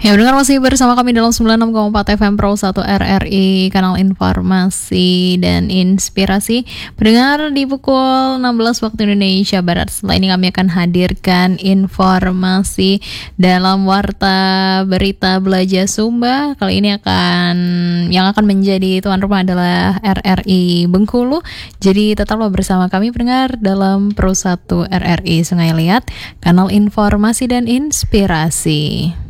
Ya, dengar masih bersama kami dalam 96,4 FM Pro 1 RRI, kanal informasi dan inspirasi. Pendengar, di pukul 16 waktu Indonesia Barat, setelah ini kami akan hadirkan informasi dalam Warta Berita Belajar Sumba. Kali ini yang akan menjadi tuan rumah adalah RRI Bengkulu. Jadi tetaplah bersama kami pendengar dalam Pro 1 RRI Sungai Liat, kanal informasi dan inspirasi.